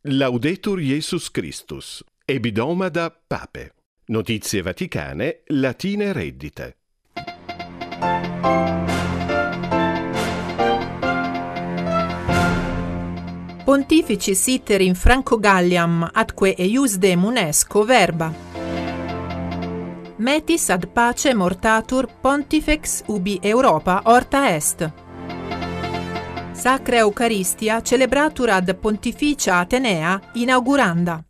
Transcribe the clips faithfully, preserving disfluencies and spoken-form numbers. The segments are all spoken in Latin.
Laudetur Jesus Christus, Ebidomada Pape. Notizie vaticane, latine reddite. Pontificis iter in Franco Galliam atque eius de UNESCO verba. Metis ad pace mortatur pontifex ubi Europa orta est. Sacra Eucharistia celebratur ad Pontificia Atenea inauguranda.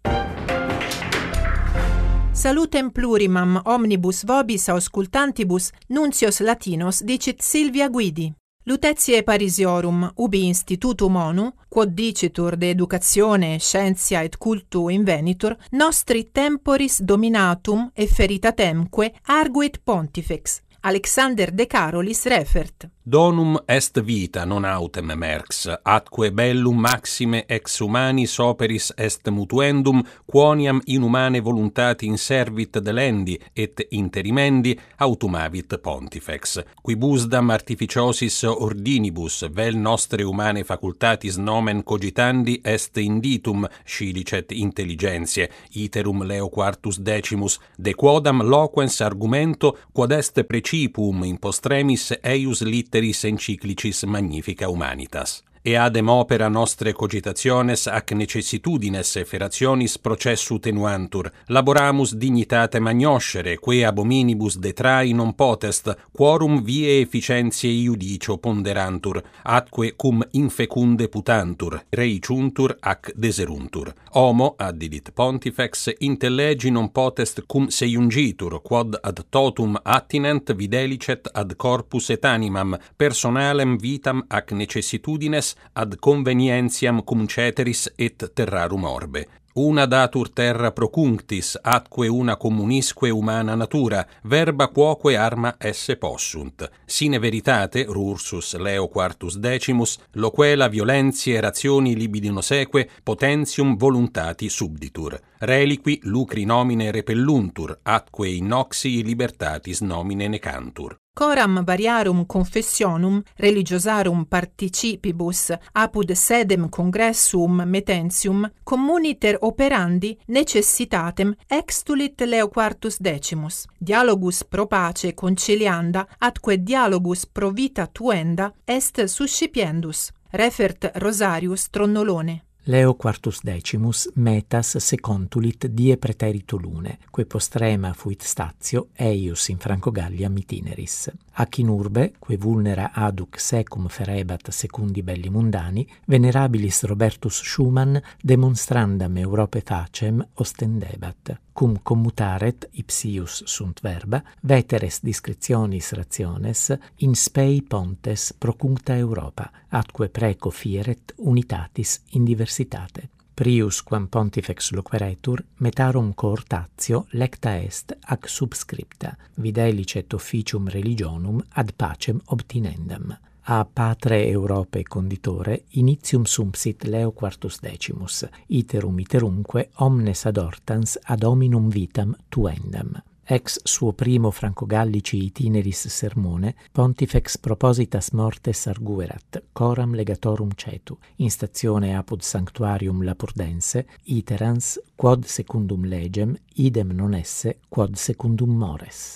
Salutem plurimam omnibus vobis auscultantibus nuncios latinos dicit Silvia Guidi. Lutetie Parisiorum ubi institutum onu, quod dicitur de educatione, scientia et cultu invenitur, nostri temporis dominatum efferitatemque arguit pontifex. Alexander de Carolis refert. Donum est vita non autem merx, atque bellum maxime ex humanis operis est mutuendum, quoniam inhumane voluntate inservit delendi et interimendi autumavit pontifex. Quibusdam artificiosis ordinibus vel nostre humane facultatis nomen cogitandi est inditum scilicet intelligentiae, iterum Leo quartus decimus, de quodam loquens argumento quod est principium in postremis eius litteris encyclicis magnifica humanitas. E adem opera nostre cogitationes ac necessitudines efferationis processu tenuantur, laboramus dignitate magnoscere, que abominibus detrahi non potest, quorum vie efficientiae iudicio ponderantur, atque cum infecunde putantur, reiciuntur ac deseruntur. Homo, addidit pontifex, intellegi non potest cum seiungitur, quod ad totum attinent videlicet ad corpus et animam, personalem vitam ac necessitudines ad convenientiam cum ceteris et terrarum orbe. Una datur terra procunctis, atque una communisque humana natura, verba quoque arma esse possunt. Sine veritate, rursus Leo quartus decimus, loquela violentiae rationi libidinoseque potentium voluntati subditur. Reliqui lucri nomine repelluntur, atque in noxii libertatis nomine necantur. Coram variarum confessionum religiosarum participibus apud sedem congressum metentium communiter operandi necessitatem extulit Leo quartus decimus. Dialogus pro pace concilianda atque dialogus pro vita tuenda est suscipiendus. Refert Rosarius Tronnolone. Leo quartus decimus metas secontulit die praeterito lune, que postrema fuit statio eius in Franco Galliam itineris. Ac in urbe, que vulnera aduc secum ferebat secundi belli mundani, venerabilis Robertus Schumann demonstrandam Europe facem ostendebat. Cum commutaret ipsius sunt verba, veteres discretionis rationes in spei pontes procuncta Europa, atque preco fieret unitatis in diversitate. Prius quam pontifex loqueretur, metarum coortatio lecta est ac subscripta, videlicet officium religionum ad pacem obtinendam. A patre Europae conditore initium sumpsit Leo quartus decimus, iterum iterumque omnes adortans ad hominum vitam tuendam. Ex suo primo Franco-Gallici itineris sermone, pontifex propositas mortes arguerat, coram legatorum cetu, in statione apud sanctuarium Lapurdense, iterans, quod secundum legem, idem non esse, quod secundum mores.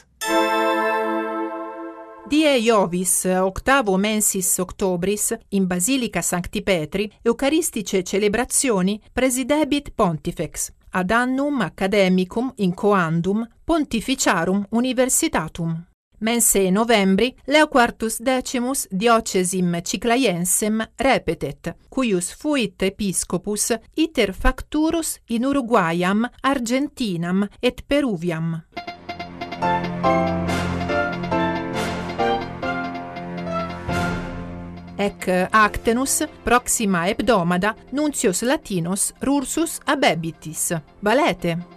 Die Iovis, octavo mensis octobris, in Basilica Sancti Petri, Eucharistice celebrazioni presidebit pontifex, ad annum academicum in coandum pontificiarum universitatum. Mense novembri, Leo quartus decimus diocesim Ciclaiensem repetet, cuius fuit episcopus iter facturus in Uruguayam, Argentinam et Peruviam. Ec actenus proxima hebdomada nuncios latinos rursus abebitis. Valete.